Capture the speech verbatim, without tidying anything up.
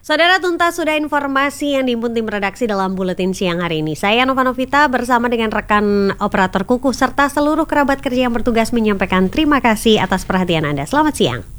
Saudara, tuntas sudah informasi yang dihimpun tim redaksi dalam Buletin Siang hari ini. Saya Nova Novita bersama dengan rekan operator Kukuh serta seluruh kerabat kerja yang bertugas menyampaikan terima kasih atas perhatian Anda. Selamat siang.